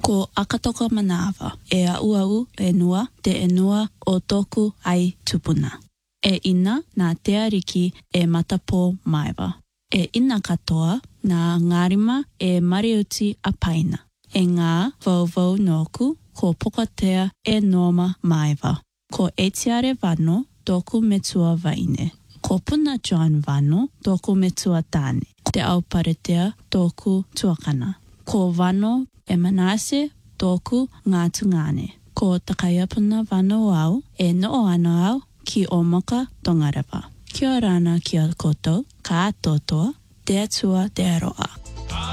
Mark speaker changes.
Speaker 1: Ko akatoka manawa, e auau e nua te enua o tōku ai tupuna. E ina nā te ariki e matapō maiwa. E ina katoa nā ngārima e mariuti a paina. E ngā vauvau nōku ko pokatea e noma maiwa. Ko Etiare Wano tōku metua waine. Ko Puna John Wano tōku metua tāne. Te auparetea tōku tuakana. Ko Wano e Manase tōku ngā tungane. Ko Takaiapuna Wano au e noo ana au ki Omoka Tongarewa. Kia ora ana ki a koutou, ka atotoa, te atua te aroa.